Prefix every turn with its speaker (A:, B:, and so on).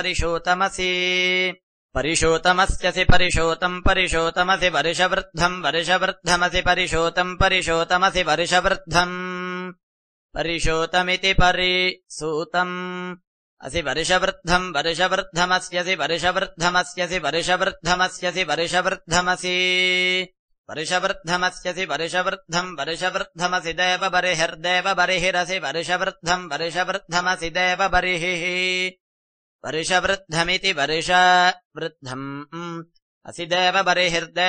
A: परिषोतमसि परिषोतमस्यसि परिषोतम् परिषोतमसि वर्षवृद्धम् वर्षवृद्धमसि परिषोतम् परिषोतमसि वर्षवृद्धम् परिषोतमिति परिसूतम् असि वर्षवृद्धम् वर्षवृद्धमस्यसि वर्षवृद्धमस्यसि वर्षवृद्धमस्यसि वर्षवृद्धमसि वर्षवृद्धमस्यसि वर्षवृद्धम् वर्षवृद्धमसि देवबर्हिर्देवबर्हिरसि वर्षवृद्धम् वर्षवृद्धमसि देवबर्हिः वर्षवृद्धमिति वर्षवृद्धम् असि देवबर्हिर्देवबर्हिरसि